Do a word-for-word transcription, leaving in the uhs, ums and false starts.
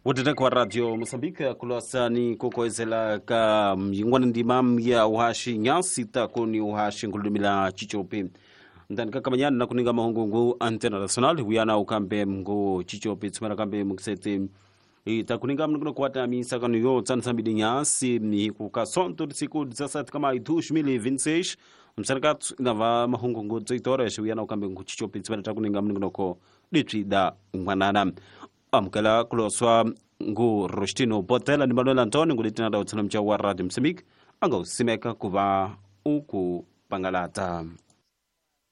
Wote kwa radio Mozambique kulosani kukoezela ka mjingwana ndimam ya uhashi nyasi takoni uhashi ngulumila chichope ndani kakamanyana na kuninga mahungu antena national huyana ukambe mgo chichope tsumara kambe mukisete itakuninga mnukuno kwata misa kanu yo tsansambidi nyasi ni kukasonto siku disasat kama dois mil e vinte e seis msarkat inava mahungu ngo tsoitore huyana ukambe mgo chichope tsumara takuninga mnukuno ko litida ngwanana amkala kuloswa ngu Rostino Botela ni Manuel Antoni ngulitina da utsana mcha wa Radio Mozambique anga usimeka kuva uku pangalata.